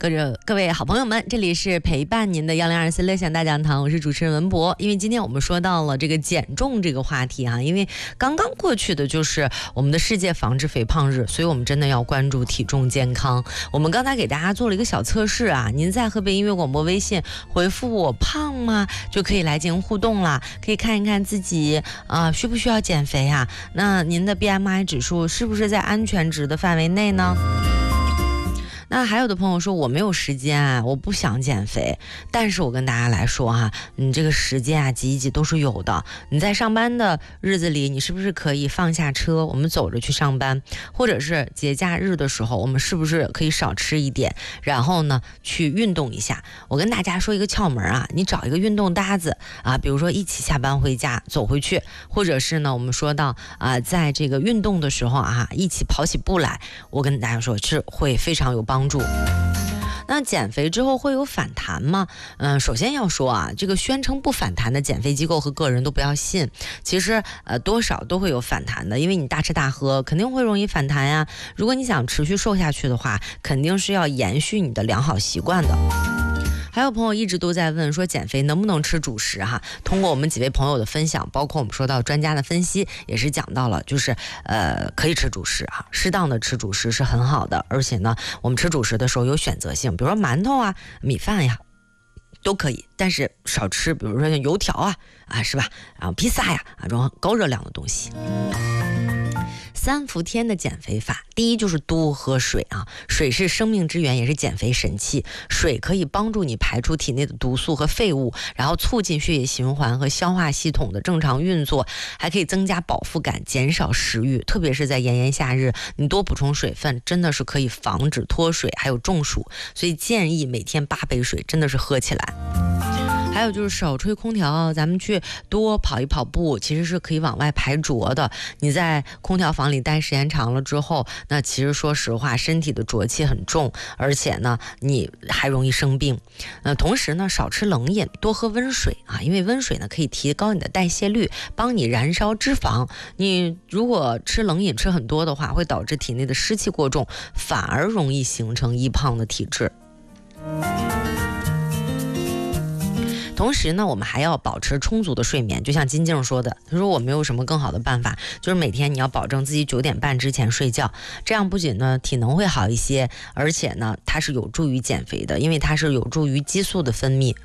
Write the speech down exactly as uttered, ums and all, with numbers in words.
各位各位好朋友们，这里是陪伴您的幺零二四乐享大讲堂，我是主持人文博。因为今天我们说到了这个减重这个话题啊，因为刚刚过去的就是我们的世界防治肥胖日，所以我们真的要关注体重健康。我们刚才给大家做了一个小测试啊，您在河北音乐广播微信回复我胖吗，就可以来进行互动啦，可以看一看自己啊、呃、需不需要减肥啊？那您的 B M I 指数是不是在安全值的范围内呢？那还有的朋友说我没有时间啊，我不想减肥，但是我跟大家来说哈、啊，你这个时间啊挤一挤都是有的。你在上班的日子里，你是不是可以放下车，我们走着去上班？或者是节假日的时候，我们是不是可以少吃一点，然后呢去运动一下？我跟大家说一个窍门啊，你找一个运动搭子啊，比如说一起下班回家走回去，或者是呢我们说到啊，在这个运动的时候啊，一起跑起步来，我跟大家说是会非常有帮助。那减肥之后会有反弹吗？嗯，首先要说啊，这个宣称不反弹的减肥机构和个人都不要信，其实呃多少都会有反弹的，因为你大吃大喝肯定会容易反弹呀。如果你想持续瘦下去的话，肯定是要延续你的良好习惯的。还有朋友一直都在问说减肥能不能吃主食哈？通过我们几位朋友的分享，包括我们说到专家的分析，也是讲到了，就是呃可以吃主食啊，适当的吃主食是很好的，而且呢，我们吃主食的时候有选择性，比如说馒头啊、米饭呀。都可以，但是少吃，比如说像油条啊，啊是吧？然后披萨呀，啊这种高热量的东西。三伏天的减肥法，第一就是多喝水啊，水是生命之源，也是减肥神器。水可以帮助你排出体内的毒素和废物，然后促进血液循环和消化系统的正常运作，还可以增加饱腹感，减少食欲。特别是在炎炎夏日，你多补充水分，真的是可以防止脱水，还有中暑。所以建议每天八杯水，真的是喝起来。还有就是少吹空调，咱们去多跑一跑步，其实是可以往外排浊的。你在空调房里待时间长了之后，那其实说实话，身体的浊气很重，而且呢，你还容易生病。呃，同时呢，少吃冷饮，多喝温水啊，因为温水呢可以提高你的代谢率，帮你燃烧脂肪。你如果吃冷饮吃很多的话，会导致体内的湿气过重，反而容易形成易胖的体质。同时呢，我们还要保持充足的睡眠，就像金静说的，他说我没有什么更好的办法，就是每天你要保证自己九点半之前睡觉，这样不仅呢体能会好一些，而且呢它是有助于减肥的，因为它是有助于激素的分泌。